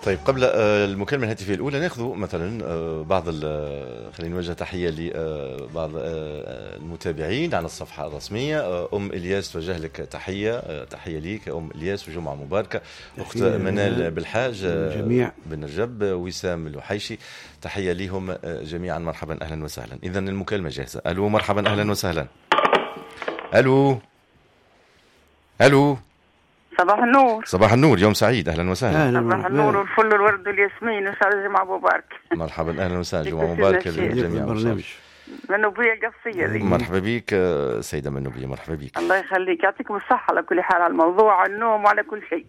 طيب قبل المكالمة الهاتفية الأولى ناخذ مثلا بعض خلينا نوجه تحية لبعض المتابعين على الصفحة الرسمية. أم إلياس توجه لك تحية ليك أم إلياس وجمعة مباركة. أخت منال بالحاج جميع بن الرجب وسام الوحيشي تحية لهم جميعا. مرحبا أهلا وسهلا. إذن المكالمة جاهزة. ألو مرحبا أهلا وسهلا. ألو صباح النور. صباح النور، يوم سعيد، اهلا وسهلا. صباح النور والفل والورد والياسمين وسعد الجمعة مبارك. مرحبا اهلا وسهلا، جمعة مبارك للجميع. منوبية القصية دي. مرحبا بك سيدة منوبية، مرحبا بك. الله يخليك، يعطيكم الصحة على كل حال، على الموضوع النوم وعلى كل شيء.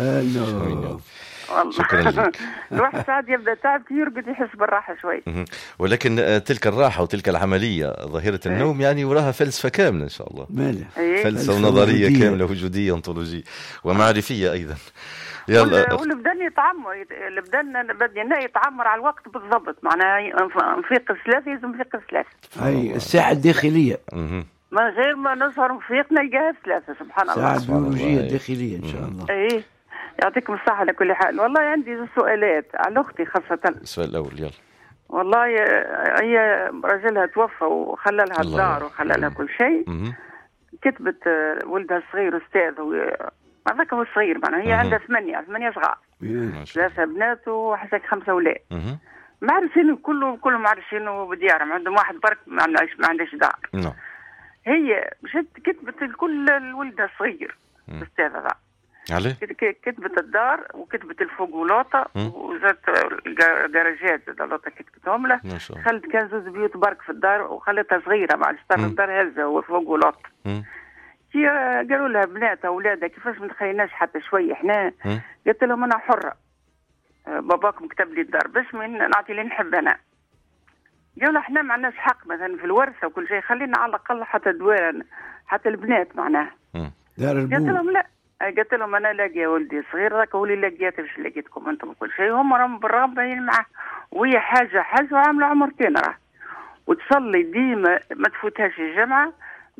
شكرا لك. الواحد ساعات يبدا تعب يرقد يحس بالراحة شوي. ولكن تلك الراحة وتلك العملية ظاهرة النوم يعني وراها فلسفة كاملة ان شاء الله. فلسفة ونظرية كاملة وجودية انطولوجية ومعرفية ايضا. يلا والبدن يتعمر، البدن يتعمر على الوقت بالضبط، معناها نفيق ثلاثة لازم نفيق ثلاثة. هاي الساعة الداخلية من غير ما نسهر نفيق نلقاها ثلاثة. سبحان الله. الساعة البيولوجية الداخلية ان شاء الله. ايه يعطيكم الصحة على كل حال. والله عندي سؤالات على أختي خاصة. السؤال الأول يلا. والله هي رجلها توفى وخلى لها الدار وخلى لها كل شيء. كتبت ولدها الصغير أستاذ هذاك هو الصغير معناها. هي عندها ثمانية صغار، 3 بنات وحسك 5 أولاد. معرفين كلهم معرفين بديارهم، عندهم واحد برك ما عندهاش دار. هي مشت كتبت الكل لولدها الصغير أستاذ هذا. عليه كتبت الدار وكتبت الفوق ولوطة وزادت الجراجات لوطة كتبتهم له. خلت كان 2 بيوت برك في الدار وخلتها صغيرة مع الدار هزة وفوق ولوطة. قالوا لها بناتها أولادها كيفاش ما تخليناش حتى شوي احنا. قلت لهم أنا حرة، باباكم كتب لي الدار باش نعطي اللي نحب أنا. قالوا احنا ما عندناش حق مثلا في الورثة وكل شيء، خلينا على الأقل حتى دوار حتى البنات معناها. قلت لهم لا، قلت لهم انا لاقيه ولدي صغير ذاك هو اللي لقيته باش لقيتكم انتم وكل شيء. هم راهم بالرغم باين معاه وهي حاجه وعامله عمرتين راه وتصلي ديما ما تفوتهاش الجمعه،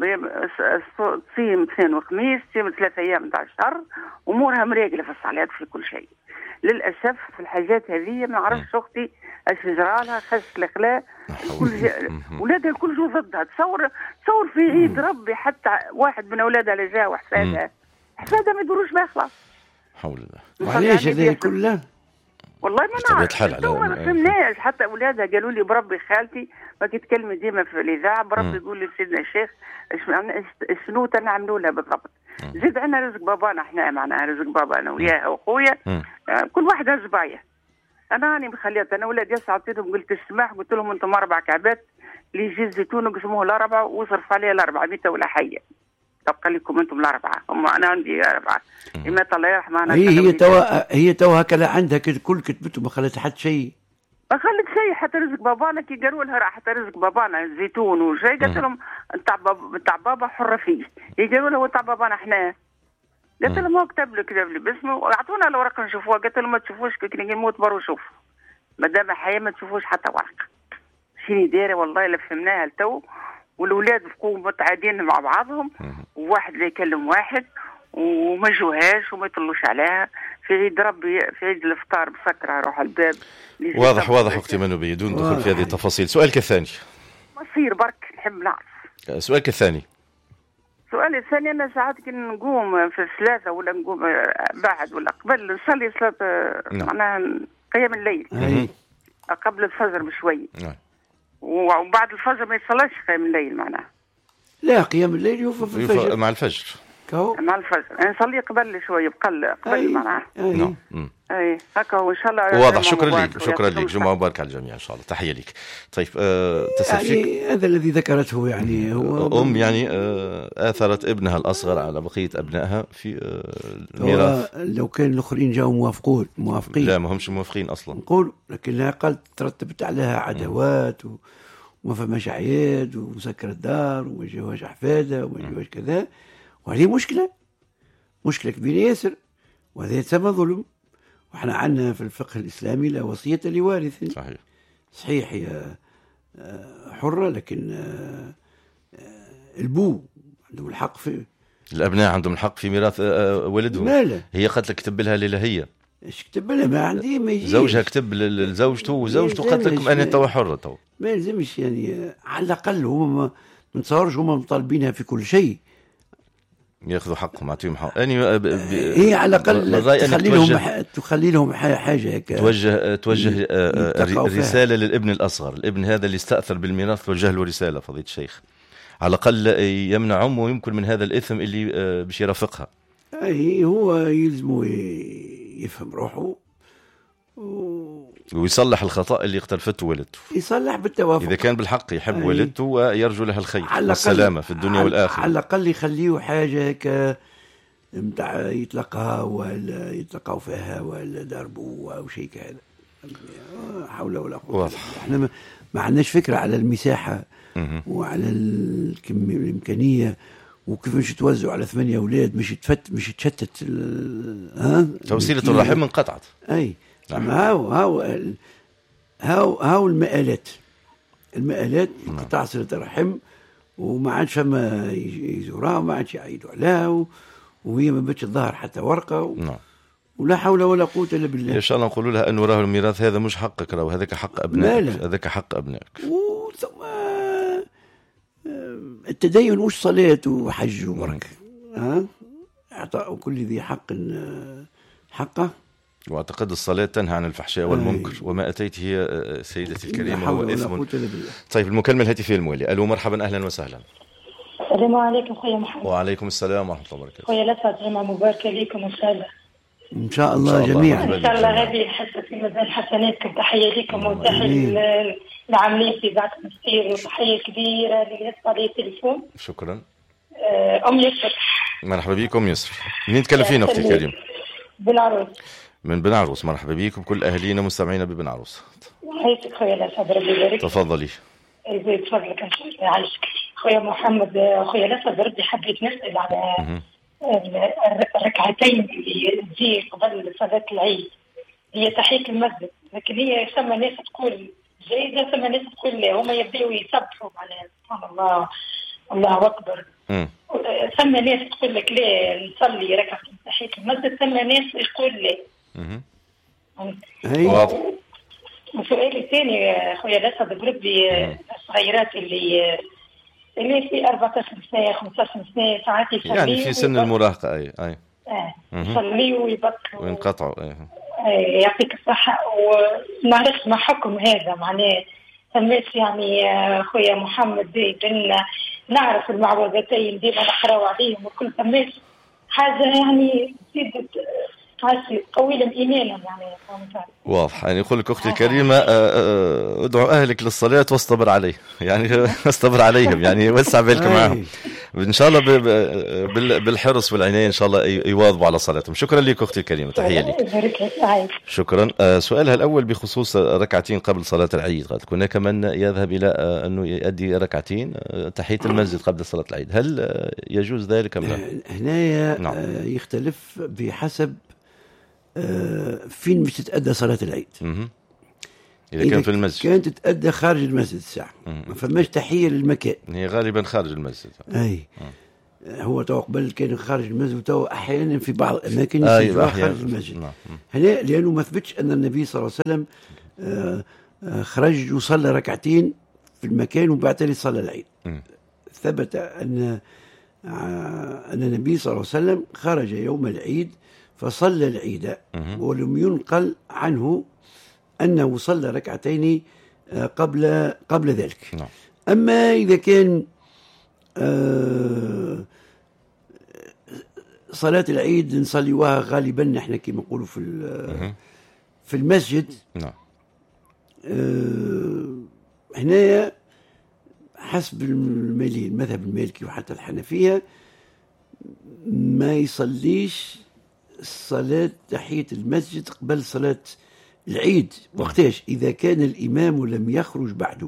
تصيم اثنين وخميس، تصيم 3 أيام تاع الشهر، امورها مريقله في الصلاه في كل شيء. للاسف في الحاجات هذه ما عرفتش اختي اش جرالها، خشت الاخلاق ولادها الكل جو ضدها. تصور في عيد ربي حتى واحد من اولادها اللي جا وحفادها حفادها ما يدوروش بها خلاص. حول الله. وعلاش هذا كله؟ والله ما نعرف. ما فهمناش. حتى اولادها قالوا لي بربي خالتي ما كتكلمي ديما في الاذاعه بربي يقول لي سيدنا الشيخ شنو نعملوا لها بالضبط. زيد عندنا رزق بابانا احنا معناها رزق بابانا وياها واخويا كل واحد هزبايه. انا راني مخليت انا ولادي عطيتهم قلت السماح، قلت لهم انتم 4 كعبات اللي يجي الزيتون وقسموه ل4 وصرف عليه 400 ولا حيه، تبقى لكم انتم 4. هم انا عندي 4. لما الله يرحمها انا هي توا هكا عندها كل كتبته ما خلت حتى شيء، ما خلت شيء حتى رزق بابانا. كي قالوا لها حتى رزق بابانا الزيتون وشيء قلت لهم تاع بابا حره فيه. يقولوا له تاع بابانا احنا. قلت لهم هو كتب لي باسمه واعطونا الورق نشوفوها. قلت لهم ما تشوفوش كي نموت برو شوف ما دام حياه ما تشوفوش حتى ورق. شيني دايره والله لا فهمناها لتو. والولاد بقوا متعادين مع بعضهم وواحد لا يكلم واحد وما جوهاش وما يطلوش عليها. في عيد ربي في عيد الافطار بسكرة روح الباب. واضح اختي منوبية بدون دخول في هذه التفاصيل. سؤالك الثاني. مصير برك نحب نعرف. سؤالك الثاني. سؤالي الثاني انا ساعات كي نقوم في 3 ولا نقوم بعد ولا قبل نصلي صلاة معناها قيام الليل قبل الفجر بشوي. وبعد الفجر ما يصلاش قيام الليل معناها. لا قيام الليل يوفى في الفجر مع الفجر. مع الفجر نصلي قبل شويه قبل معناها. اي هكا وان شاء الله. واضح. شكرا لك جمعة مبارك على الجميع ان شاء الله. تحيه لك. طيب يعني هذا الذي ذكرته يعني هو يعني اثرت ابنها الاصغر على بقيه ابنائها في الميراث. لو كان الاخرين جاوا موافقين لا ما همش موافقين اصلا نقول، لكن لا قال ترتبت عليها عداوات وما فماش عياد وسكر الدار وما جاوش احفاده وما جاوش كذا، وهذه مشكله كبيره ياسر، وهذا يتسمى ظلم. وإحنا عندنا في الفقه الإسلامي لا وصية لوارث. صحيح هي حرة، لكن البو عندهم الحق في الأبناء عندهم الحق في ميراث والدهم. هي قالت لك كتب لها ليلة هي ايش كتب لها؟ ما عندي، ما يجيش. زوجها كتب لزوجته وزوجته قالت لكم أنا توا حرة توا. ما يلزمش يعني، على الأقل هما ما نتصورش هما مطالبينها في كل شيء، ياخذوا حقهم، اعطيهم حق. هي على الاقل تخلي لهم حاجه هيك، توجه رساله للابن الاصغر، الابن هذا اللي استاثر بالميراث، توجه له رساله فضيله الشيخ، على الاقل يمنع امه يمكن من هذا الاثم اللي باش يرافقها. اي هو يلزمه يفهم روحه ويصلح الخطأ اللي اقترفته والدته، يصلح بالتوافق. إذا كان بالحق يحب والدته ويرجو لها الخير والسلامة في الدنيا والآخرة، على الأقل يخليه حاجة هيك متاع يطلقها ولا يطلقوا فيها ولا ضربوا أو شيء كهذا. حول ولا قوة. احنا ما عندناش فكرة على المساحة وعلى الإمكانية وكيف مش توزعوا على 8 أولاد، مش تشتت توصيلة الرحم انقطعت. أي هاو المآلات انقطاع صلة الرحم، وما عادش فما يزورها وما عادش يعيدوا عليها، وهي ما بتش الظهر حتى ورقة ولا حول ولا قوة إلا بالله. إن شاء الله نقولوا لها أنه راه الميراث هذا مش حقك، راه هذاك حق أبنائك، هذاك حق أبنائك. وثم التدين وش صلاة وحج وبركة، إعطاء كل ذي حق حقه. واعتقد الصلاة تنهى عن الفحشاء والمنكر، وما أتيت هي سيدتي الكريمة هو إثم. طيب المكالمة الهاتفية الموالية. ألو مرحبا، أهلا وسهلا. السلام عليكم خويا محمد. وعليكم السلام ورحمة الله وبركاته. خويا لسعد، جمعة مباركة لكم إن شاء الله. إن شاء الله جميعا. إن شاء الله هذه حتى في ميزان حسناتكم. تحية لكم وتحية العاملين في إذاعة المستير، وتحية كبيرة اللي يسمع لي التليفون. شكرا. أم يسر. مرحبا بكم يسر. منين تكلفين أختي الكريمة؟ بن عروس. من بن عروس. مرحبا بكم كل أهلينا مستمعين ببن عروس. عايشك خويا لسعد، ربي يبارك. تفضلي. يزيد فضلك إن شاء الله. يعيشك خويا محمد. خويا لسعد، ربي حبيت نسأل على الركعتين اللي تجي قبل صلاة العيد، هي تحية المسجد، لكن هي ثم ناس تقول جيدة، ثم ناس تقول لا، هما يبدأوا يسبحوا على سبحان الله الله أكبر، ثم ناس تقول لك لا نصلي ركعة تحية المسجد، ثم ناس يقول لا. واضح. وسؤالي الثاني خويا لسعد، بربي الصغيرات اللي في 14 سنة 15 سنة ساعات يصلي يعني في سن المراهقة. أي يصليوا ويبطلوا وينقطعوا. يعطيك الصحة. ونعرف ما حكم هذا معناه سميت يعني خويا محمد بينا نعرف المعوذتين ديما نقراو عليهم وكل سميت حاجة يعني تزيد قوية إيمانا يعني. واضح. يعني يقول لك أختي الكريمة ادعو أهلك للصلاة واصطبر عليه، يعني اصطبر عليهم، يعني وسع بالك معهم إن شاء الله بالحرص والعناية إن شاء الله يواظبوا على صلاتهم. شكرا لك أختي الكريمة، تحية لك. شكرا. سؤالها الأول بخصوص ركعتين قبل صلاة العيد، قالت هناك من يذهب إلى أنه يؤدي ركعتين تحية المسجد قبل صلاة العيد، هل يجوز ذلك أم لا؟ هنا يختلف بحسب فين مش تتأدى صلاة العيد. إذا كان في المسجد كانت تتأدى خارج المسجد الساعة ما فماش تحية للمكان، هي غالبا خارج المسجد. هو تو قبل كان خارج المسجد، وتو أحيانا في بعض الأماكن يصير خارج المسجد. هنا لأنه ما ثبتش أن النبي صلى الله عليه وسلم خرج وصلى ركعتين في المكان وبعد صلى العيد. ثبت أن النبي صلى الله عليه وسلم خرج يوم العيد فصلى العيد، ولم ينقل عنه أنه صلى ركعتين قبل ذلك. أما إذا كان صلاة العيد نصليوها غالبا نحن كما نقولوا في المسجد، هنا حسب المذهب المالكي وحتى الحنفية ما يصليش صلاة تحية المسجد قبل صلاة العيد. وقتاش؟ إذا كان الإمام لم يخرج بعده،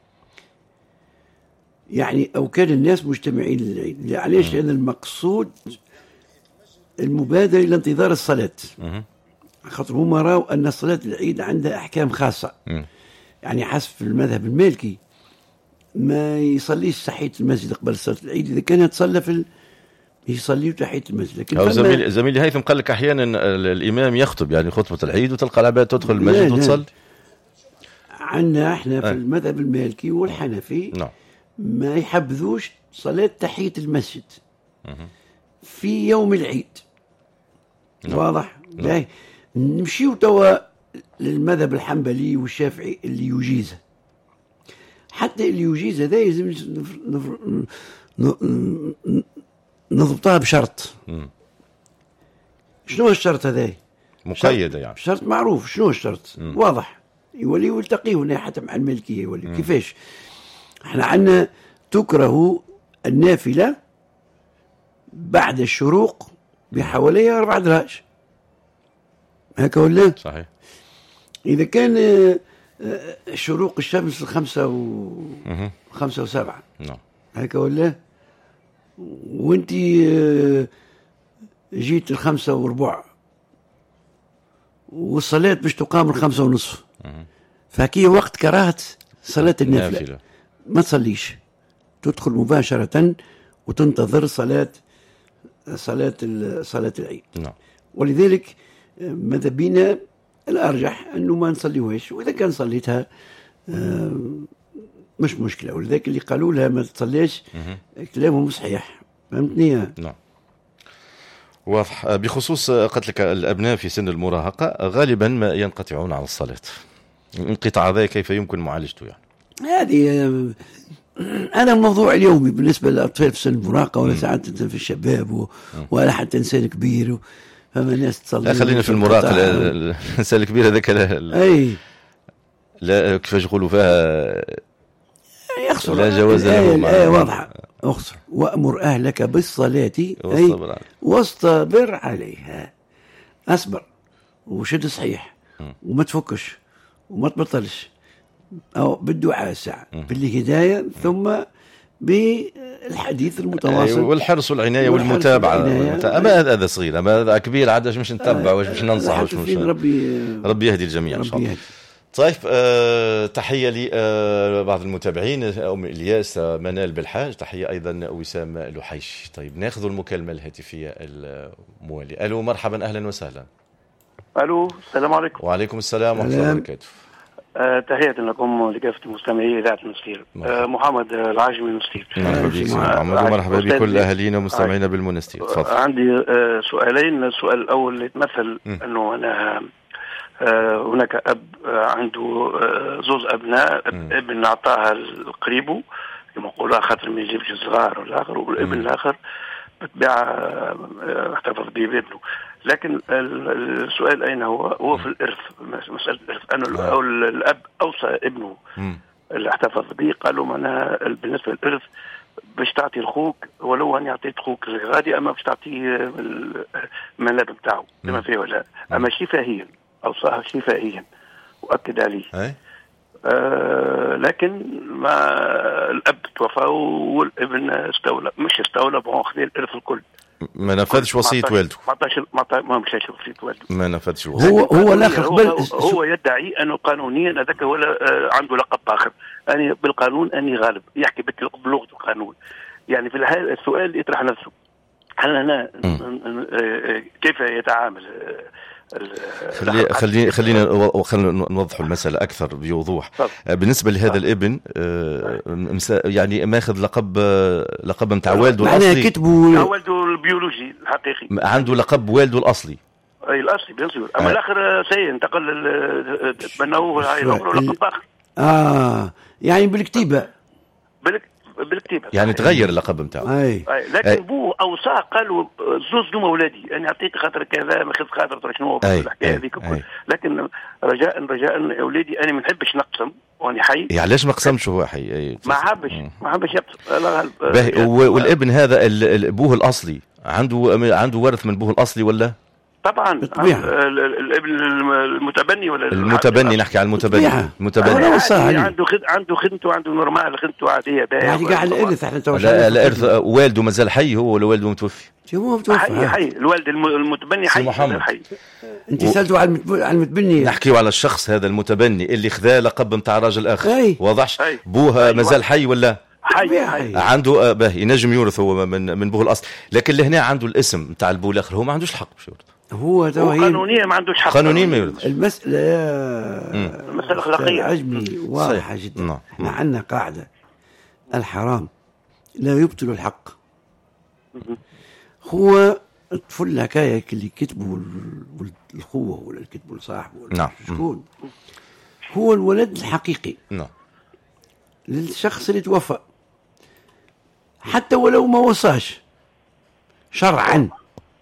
يعني أو كان الناس مجتمعين للعيد. علاش؟ لأن المقصود المبادرة إلى انتظار الصلاة، خاطر هما راوا أن صلاة العيد عندها أحكام خاصة. يعني حسب المذهب المالكي ما يصليش تحية المسجد قبل صلاة العيد إذا كانت تصلى يصلي تحية المسجد. لكن زميلي هيثم قال لك أحيانا الإمام يخطب يعني خطبة العيد وتلقى العباد تدخل المسجد وتصلي. عندنا احنا في المذهب المالكي والحنفي نعم ما يحبذوش صلاة تحية المسجد في يوم العيد. واضح؟ لا نمشيو توا للمذهب الحنبلي والشافعي اللي يجيزه. حتى اللي يجيز هذا يلزم نضبطها بشرط. شنو الشرط هذا؟ مقيدة يعني شرط معروف. شنو الشرط؟ واضح يولي يلتقيه حتى مع الملكية يولي. كيفاش؟ احنا عندنا تكره النافلة بعد الشروق بحوالي 4 دراج هكا ولا؟ صحيح. إذا كان شروق الشمس 5 و7 نعم هكا ولا؟ وانت جيت 5:15 والصلاة باش تقام 5:30 فكي وقت كراهة صلاة النافلة ما تصليش، تدخل مباشرة وتنتظر صلاة العيد. نعم. ولذلك ماذا بينا الأرجح أنه ما نصليوهاش، وإذا كان صليتها مش مشكلة. ولذلك اللي قالوا لها ما تصليش كلامهم صحيح. فهمتني؟ نعم واضح. بخصوص قتلك الأبناء في سن المراهقة غالبا ما ينقطعون عن الصلاة. انقطاع هذا كيف يمكن معالجته يعني؟ هذه هذا الموضوع اليومي بالنسبة للأطفال في سن المراهقة ولا ساعات في الشباب ولا حتى إنسان كبير. فما ناس تصلي. خلينا في المراهقة. الإنسان الكبير هذاك لا كيفاش يقولوا فيها يخسر. لا جواز له. واضحة. أخسر وأمر أهلك بالصلاة واصطبر عليها. أصبر وشد صحيح وما تفكش وما تبطلش، أو بالدعاء ساعة بالهداية ثم بالحديث المتواصل والحرص والعناية والمتابعة. أما هذا صغير، أما هذا كبير عاد مش نتبع واش ننصح واش مش. ربي يهدي الجميع إن شاء الله. طيب تحية لبعض المتابعين أم إلياس منال بالحاج، تحية أيضا وسام لحيش. طيب ناخذ المكالمة الهاتفية الموالية. ألو مرحبا أهلا وسهلا. ألو السلام عليكم. وعليكم السلام ورحمة الله وبركاته. تحية لكم ولكافة المستمعين إذاعة المنستير. محمد العاجمي المنستير. مرحبا بكل أهالينا ومستمعينا بالمنستير. تفضل. عندي سؤالين. السؤال الأول يتمثل أنه أنا هناك أب عنده 2 أبناء. ابن أعطاها لقريبه كما يقولوا خاطر ما يجيبش الصغار والآخر، والابن الآخر بالطبيعة احتفظ به بابنه. لكن السؤال أين هو في الإرث. مسألة الإرث أنه الأب أوصى ابنه اللي احتفظ به، قالوا معناها بالنسبة للإرث باش تعطي لخوك ولو أن يعطيت خوك غادي، أما باش تعطيه المناب بتاعه لما فيه ولا. أما شفاهيا أوصاها شفائيا وأكد عليه. لكن ما الأب توفى والابن استولى، مش استولى خذ الإرث الكل، ما نفذش وصية والده. ما مشاش وصية والده، ما نفذش وصية. هو الآخر هو يدعي أنه قانونيا هذاك ولا عنده لقب آخر. أني بالقانون أني غالب، يحكي بلغة القانون. يعني في السؤال يطرح نفسه، هل هنا كيف يتعامل؟ خلينا نوضح المسألة أكثر بوضوح. بالنسبة لهذا الابن يعني ماخذ لقب متاع والده الأصلي. والده البيولوجي الحقيقي عنده لقب والده الأصلي. أي الأصلي بيصير. أما الآخر سينتقل تبنوه هاي لقب آخر. يعني بالكتيبة يعني تغير اللقب نتاعو. لكن بو اوصاه قالوا زوج دوم اولادي انا اعطيت خاطر كذا ما خذت خاطر شنو الحكايه هذيك. لكن رجاء اولادي انا ما نحبش نقسم وانا حي. علاش ما قسمش هو حي؟ ما حبش يقسم. والابن هذا ابوه الاصلي عنده ورث من ابوه الاصلي ولا؟ طبعا الابن المتبني ولا المتبني. نحكي عن المتبني. عنده خدمته، عنده نورمال خدمته عاديه يعني قاعد الارث. احنا لا ارث والده مازال حي هو ولا والده متوفي؟ هو متوفي. حي الوالد المتبني حي. انت سالتوا على المتبني. نحكيوا على الشخص هذا المتبني اللي خذا لقب نتاع راجل اخر. واضحش بوها مازال حي ولا؟ حي. عنده باهي ينجم يورث هو من بوه الاصل، لكن لهنا عنده الاسم نتاع البو الاخر هو ما عندوش الحق باش يورث. هو قانونيا ما عندوش حق، قانونيا ما يورثش. المسألة أخلاقية عجمي واضحة جدا. احنا عندنا قاعدة: الحرام لا يبطل الحق. هو الطفل الحكاية اللي كتبوا الخوة ولا كتبوا لصاحبه ولا شكون هو الولد الحقيقي للشخص اللي توفى، حتى ولو ما وصاش شرعا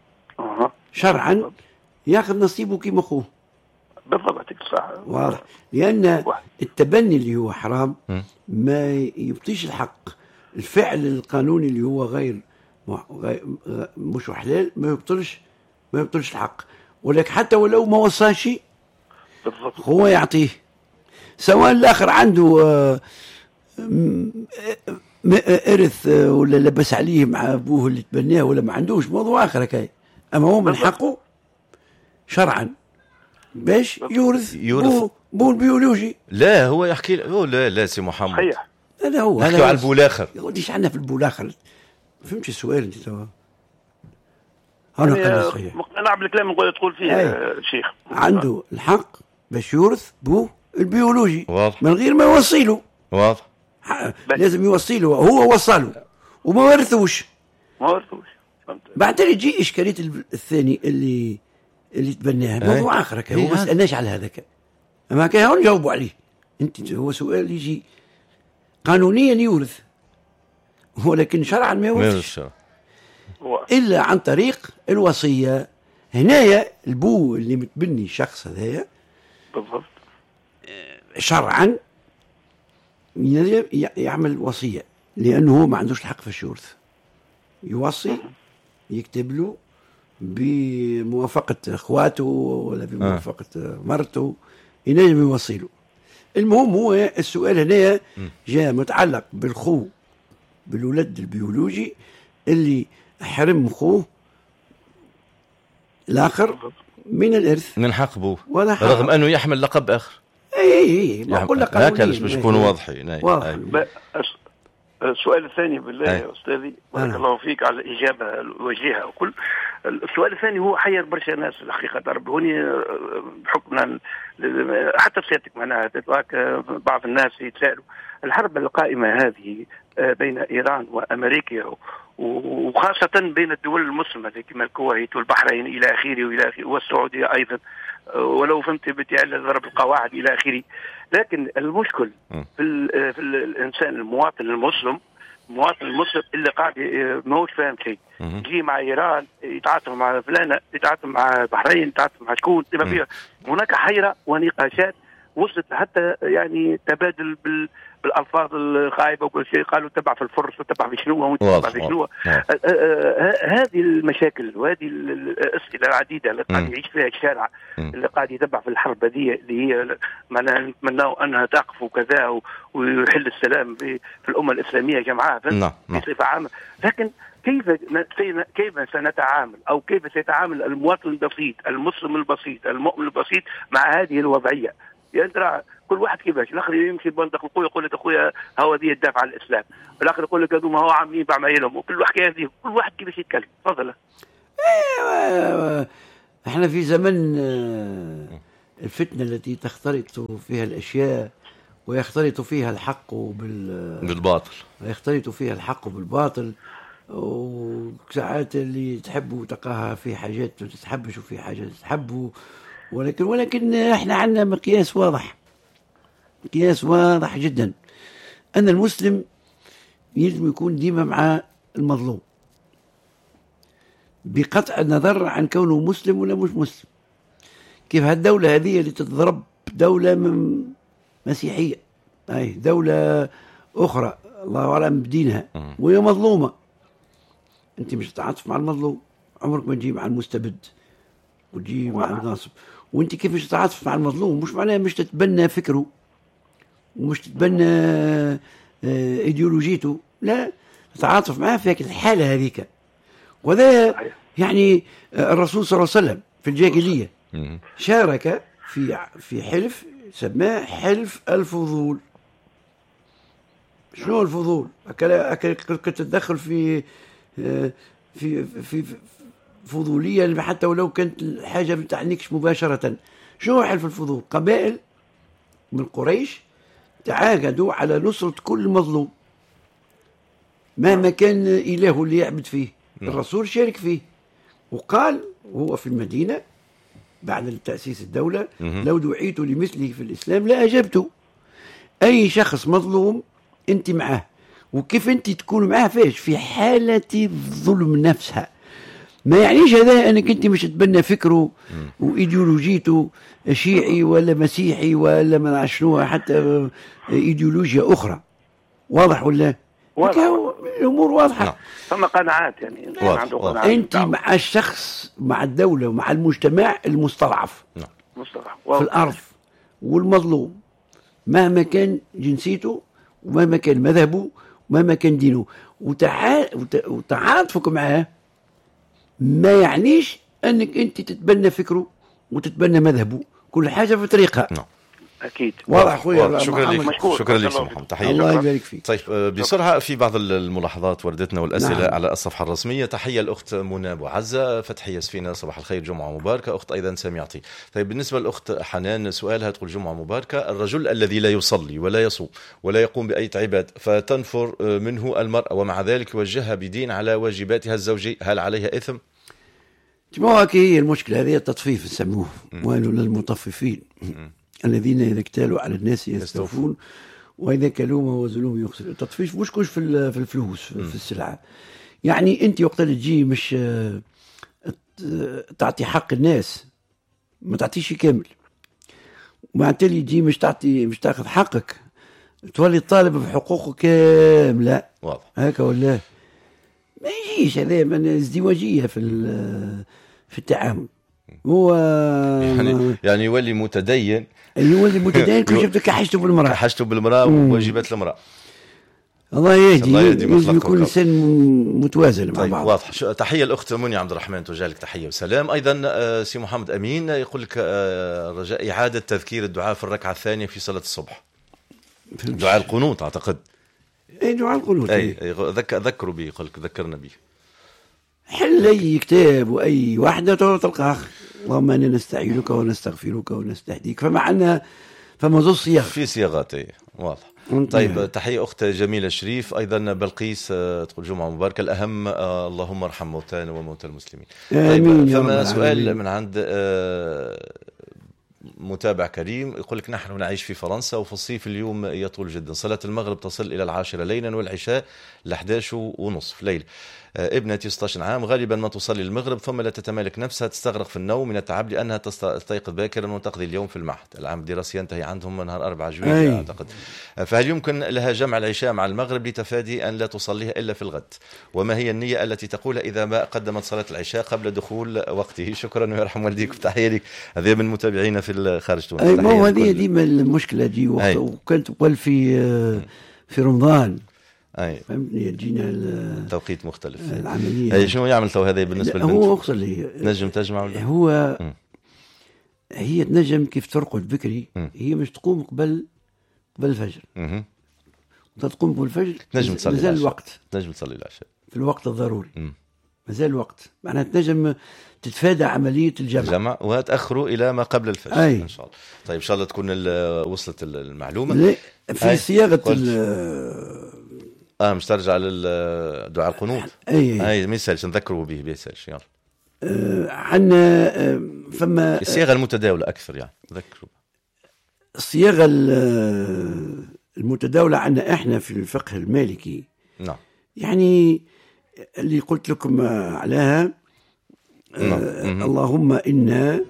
ياخذ نصيبه كيما اخوه بالضبط. صح، واضح. لان التبني اللي هو حرام ما يبطيش الحق. الفعل القانوني اللي هو غير مش حلال ما يبطلش الحق، ولكن حتى ولو ما وصاش هو يعطيه، سواء الاخر عنده ارث ولا لبس عليه مع ابوه اللي تبناه ولا ما عندوش، موضوع اخر هكاي. اما هو من حقه شرعا باش يورث بو البيولوجي. لا هو يحكي لا سي محمد صحيح. لا هو نحكي على البو الاخر. يا ودي عندنا في البو الاخر. فهمتش السؤال انت توا؟ انا قال صحيح مقتنع بالكلام اللي تقول فيه شيخ. عنده الحق باش يورث بو البيولوجي واضح. من غير ما يوصيله. واضح. لازم يوصيله، هو وصله وما ورثوش. بعد يجي إشكالية الثاني اللي تبناها موضوع آخر. هو ما سألناش على هذاك، أما كان نجاوبوا عليه. أنت هو سؤال يجي قانونيا يورث، ولكن شرعا ما يورثش إلا عن طريق الوصية. هنايا البو اللي متبني الشخص هذايا بالضبط شرعا يعمل وصية، لأنه هو ما عندوش الحق في الشورث. يوصي يكتب له بموافقة اخواته ولا بموافقة مرته، ينجم يوصي له. المهم هو السؤال هنا جاء متعلق بالخو، بالولد البيولوجي اللي حرم اخوه الاخر من الارث من حق ابوه رغم انه يحمل لقب اخر. اي بقول لك هكا باش نكونوا واضحين. السؤال الثاني بالله يا أستاذي بارك الله فيك على الإجابة الوجيهة وكل. السؤال الثاني هو حير برشا ناس الحقيقة هوني بحكم حتى بسيادتك معناها بعض الناس يتساءلوا الحرب القائمة هذه بين إيران وأمريكا وخاصة بين الدول المسلمة كما الكويت والبحرين إلى آخره والسعودية أيضا، ولو فهمت بتعلى ضرب القواعد إلى آخره. لكن المشكل في الإنسان المواطن المسلم اللي قاعد ما هوش فاهم شيء، يجي مع إيران يتعاطف مع فلانة، يتعاطف مع البحرين، يتعاطف مع شكون، هناك حيرة ونقاشات وصلت حتى يعني تبادل بالالفاظ الخايبه وكل شيء، قالوا تبع في الفرس وتبع في شنو وتبع في شنو. هذه المشاكل وهذه الاسئله العديده اللي قاعد يعيش فيها الشارع اللي قاعد يتبع في الحرب هذه اللي هي معناها نتمنى انها تقف وكذا ويحل السلام في الامه الاسلاميه جمعاء بصفه عامه. لكن كيف سنتعامل او كيف سيتعامل المواطن البسيط المسلم البسيط المؤمن البسيط مع هذه الوضعيه؟ يعني ترى كل واحد كيفاش، الاخر يمشي بندق القوي يقول لك اخويا هو ذي الدافع عن الاسلام، الاخر يقول لك هذوما هو عاملين بعمايلهم، وكل حكايه هذه كل واحد كيفاش يتكلم. تفضل. احنا في زمن الفتنه التي تختلط فيها الاشياء ويختلط فيها الحق بالباطل، يختلط فيها الحق بالباطل، وساعات اللي تحبوا تلقاها في حاجات ما تتحبش وفي حاجات تحبوا، ولكن احنا عندنا مقياس واضح جدا ان المسلم يجب يكون ديما مع المظلوم بقطع النظر عن كونه مسلم ولا مش مسلم. كيف هالدولة هذه اللي تتضرب دولة مسيحية، اي دولة اخرى الله اعلم بدينها وهي مظلومة، انت مش تتعاطف مع المظلوم، عمرك ما تجي مع المستبد وتجي مع الناصب. وانت كيف مش تتعاطف مع المظلوم مش معناه مش تتبنى فكره ومش تتبنى ايديولوجيته، لا تتعاطف معاه في الحالة هذيك. وذا يعني الرسول صلى الله عليه وسلم في الجاهلية شارك في حلف سماه حلف الفضول. شنو الفضول؟ كنت تتدخل في فضولية حتى ولو كانت الحاجة ما تعنيكش مباشرة. شنو حلف الفضول؟ قبائل من قريش تعاقدوا على نصرة كل مظلوم مهما كان إله اللي يعبد فيه. الرسول شارك فيه وقال وهو في المدينة بعد تأسيس الدولة لو دعيت لمثله في الإسلام لا أجبت. أي شخص مظلوم أنت معه. وكيف أنت تكون معه فيش؟ في حالة الظلم نفسها. ما يعنيش هذا أنك أنت مش تتبنى فكره وإيديولوجيته شيعي ولا مسيحي ولا ما نعرف شنو حتى إيديولوجيا أخرى. واضح ولا؟ الأمور واضحة. ثم قناعات يعني واضح. أنت مع الشخص مع الدولة ومع المجتمع المستضعف في الأرض والمظلوم مهما كان جنسيته ومهما كان مذهبه ومهما كان دينه. وتعاطفك معه ما يعنيش أنك أنت تتبنى فكره وتتبنى مذهبه. كل حاجة في طريقها. أكيد. واضح أخويا. شكرا لك سي محمد. تحية. الله يبارك فيك. طيب بسرعة في بعض الملاحظات وردتنا والأسئلة على الصفحة الرسمية. تحية الأخت منى أبو عزة، فتحية سفينة، صباح الخير، جمعة مباركة. أخت أيضا سامعتي. طيب بالنسبة للأخت حنان سؤالها تقول جمعة مباركة. الرجل الذي لا يصلي ولا يصوم ولا يقوم بأي عبادة فتنفر منه المرأة ومع ذلك يوجهها بدين على واجباتها الزوجية، هل عليها إثم؟ هي المشكلة هذه التطفيف نسموه، ويل للمطففين الذين إذا اكتالوا على الناس يستوفون وإذا كلوهم وزنوهم يخسر. التطفيف مش كلش في الفلوس في السلعة. يعني أنت وقت اللي تجي مش تعطي حق الناس ما تعطيش كامل، ومع تالي تجي مش تاخذ حقك تولي طالب بحقوقه كاملة. واضح هكا ولا ما يجيش هذا من ازدواجية في التعامل. هو يعني يولي متدين كل شفتك حاجته بالمرأة وواجبات المرأة. الله يهدي لازم يكون إنسان متوازن مع بعض. واضح. تحية الأخت منى عبد الرحمن توجه لك تحية وسلام. أيضا سي محمد أمين يقول لك رجاء إعادة تذكير الدعاء في الركعة الثانية في صلاة الصبح، دعاء القنوت أعتقد. دعاء القنوت. ذكروا به، يقول لك ذكرنا به. حل أي كتاب وأي واحدة تلقاه اللهم إنا نستعينك ونستغفرك ونستهديك. فما زوج صياغ في صياغات. واضح. طيب تحية أخت جميلة شريف. أيضا بلقيس تقول جمعة مباركة. الأهم اللهم ارحم موتانا وموتى المسلمين. طيب فما سؤال من عند متابع كريم يقول لك نحن نعيش في فرنسا وفي الصيف اليوم يطول جدا، صلاة المغرب تصل إلى 10 ليلا والعشاء 11:30 ليل. ابنتي 16 عام غالبا ما تصلي المغرب ثم لا تتمالك نفسها، تستغرق في النوم من التعب لأنها تستيقظ باكرا وتقضي اليوم في المعهد. العام الدراسي ينتهي عندهم نهار 4 جويلية أعتقد. فهل يمكن لها جمع العشاء مع المغرب لتفادي أن لا تصليها إلا في الغد؟ وما هي النية التي تقولها إذا ما قدمت صلاة العشاء قبل دخول وقته؟ شكرا ويرحم والديك. تحية لك. هذه من متابعينا في خارج تونس. ما هو هذه ديما المشكلة دي وكانت قبل في رمضان. فهمتني يجينا توقيت مختلف العملية. شنو يعمل تو هذا بالنسبة للبنت؟ هو أقصد لي نجم تجمع هو هي تنجم كيف ترقد بكري. هي مش تقوم قبل الفجر. تقوم قبل الفجر تنجم تصلي مازال الوقت. تنجم تصلي العشاء في الوقت الضروري. مازال الوقت معناها تنجم تتفادى عملية الجمع وتأخروا إلى ما قبل الفجر. إن شاء الله. طيب إن شاء الله تكون وصلت المعلومة. في صياغة مش ترجع للدعاء القنوت. اي ما يسالش نذكروا به بيسالش. يلا عندنا فما الصياغه المتداوله اكثر يعني ذكروا الصياغه المتداوله عندنا احنا في الفقه المالكي. نعم. يعني اللي قلت لكم عليها اللهم إنا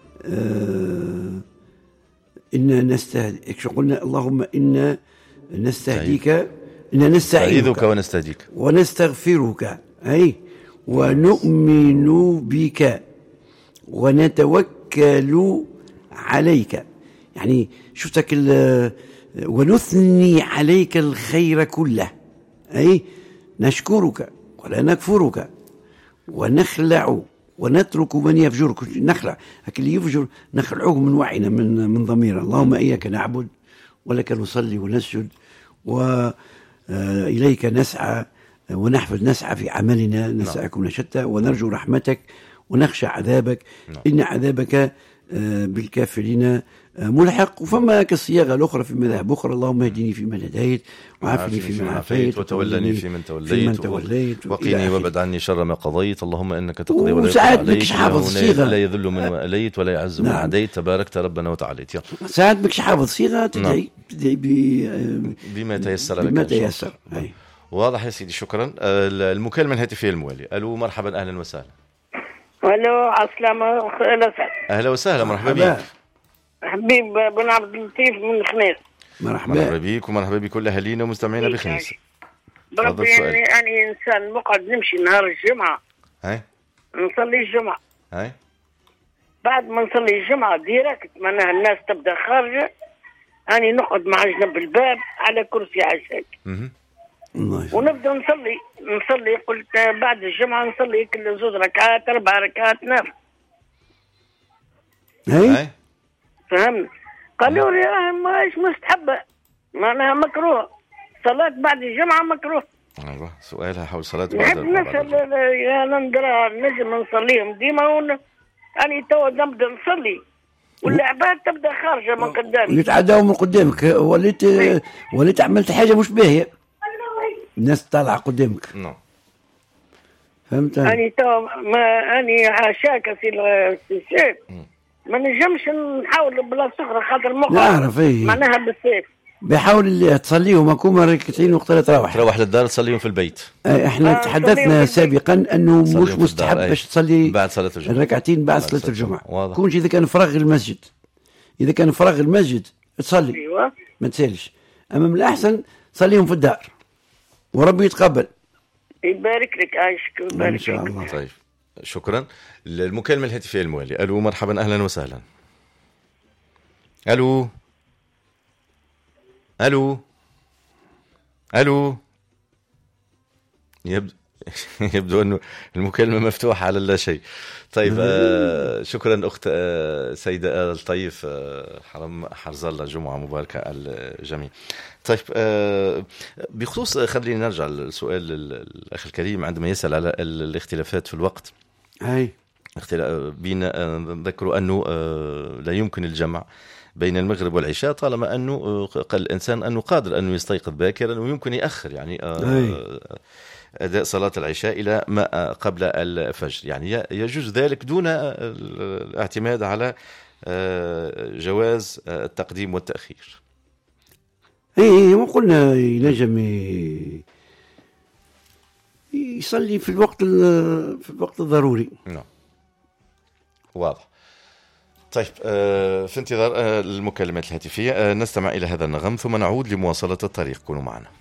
نستهديك. شو قلنا؟ اللهم إنا نستهديك، إنا نستعيذك ونستهديك ونستغفرك، أي ونؤمن بك ونتوكل عليك. يعني شفتك ونثني عليك الخير كله، أي نشكرك ولا نكفرك ونخلع ونترك من يفجرك. نخلع هك اللي يفجر نخلعه من وعينا من ضميره. اللهم إياك نعبد ولك نصلي ونسجد إليك نسعى ونحفظ نسعى في عملنا، نسعكم شتى ونرجو رحمتك ونخشى عذابك. إن عذابك بالكافرين ملحق. وفما كالصياغة الأخرى في مذاهب أخرى: اللهم اهدني فيمن هديت وعافني فيمن عافيت وتولني فيمن توليت وقيني وابعد عني شر ما قضيت، اللهم إنك تقضي ولا يقضى عليك، لا يذل من واليت ولا يعز من عاديت، تباركت ربنا وتعاليت. ساعات بكش حافظ صيغة تدعي بما تيسر لك. بما تيسر. واضح يا سيدي، شكرا. المكالمة الهاتفية الموالي. ألو، مرحبا، أهلا وسهلا. الو، السلام. اهلا وسهلا، مرحبا بك. حبيب بن عبد اللطيف من خنيس. مرحبا بك ومرحبا بكل اهالينا ومستمعينا بخنيس. بربي يعني انسان مقعد نمشي نهار الجمعه، نصلي الجمعه، بعد ما نصلي الجمعه ديريكت معناها الناس تبدا خارجه، اني نقعد مع جنب الباب على كرسي عشاك ونبدا نصلي. قلت بعد الجمعه نصلي كل 2 ركعات 4 ركعات نافله. فهمت؟ قالوا لي ماش مستحبه، معناها مكروه صلاه بعد الجمعه، مكروه. ايوه، سؤالها حول صلاه بعد الجمعه. يا نندرا نجم نصليهم ديما اني تو نبدا نصلي واللعبات تبدا خارجه من قدامي، يتعداوا من قدامك. وليت عملت حاجه مش باهيه، الناس طالعه قدامك. فهمت؟ اني تو ما اني عاشاك سي الشيخ، ما نجمش نحاول بلا صخره خاطر المخ نعرف. معناها بالسيف بحاول تصليهم هكوما ركعتين وقتها تروح للدار تصليهم في البيت. احنا تحدثنا سابقا انه مش مستحب باش تصلي بعد صلاه الجمعه الركعتين بعد صلاه الجمعه. كونش اذا كان فراغ المسجد، اذا كان فراغ المسجد تصلي. ايوه ما تسالش، اما من الاحسن صليهم في الدار وربي يتقبل. يبارك لك، عايشك ويبارك ان شاء الله. طيب، شكرا. المكالمه الهاتفيه الموالي. الو، مرحبا، اهلا وسهلا. الو الو الو يبدو انه المكالمه مفتوحه على لا شيء. طيب، شكرا اخت سيده الطيف، حرز الله جمعه مباركه الجميع. طيب، بخصوص خلينا نرجع للسؤال الاخ الكريم عندما يسال على الاختلافات في الوقت. بينا نذكروا انه لا يمكن الجمع بين المغرب والعشاء طالما أنه قال الإنسان أنه قادر أنه يستيقظ باكرا ويمكن يأخر يعني أداء صلاة العشاء إلى ما قبل الفجر. يعني يجوز ذلك دون الاعتماد على جواز التقديم والتأخير. وقلنا ينجم يصلي في الوقت الضروري. نعم، واضح. طيب، في انتظار المكالمات الهاتفية نستمع إلى هذا النغم ثم نعود لمواصلة الطريق. كونوا معنا.